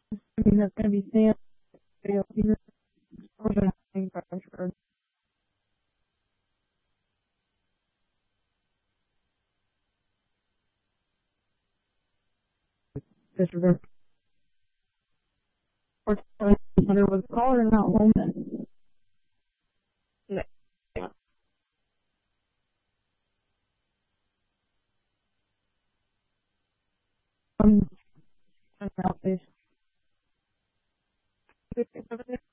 I mean, that's going to be Sam. Or the pressure. Disregard. Or whether it was a caller or not home then. No. I'm out, please.